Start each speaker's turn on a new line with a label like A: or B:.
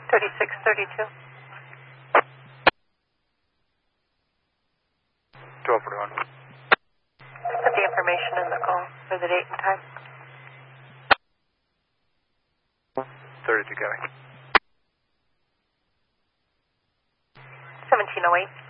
A: 3632.
B: 1241.
A: Put the information in the call for the date and time.
B: 32 Kelly.
A: 1708.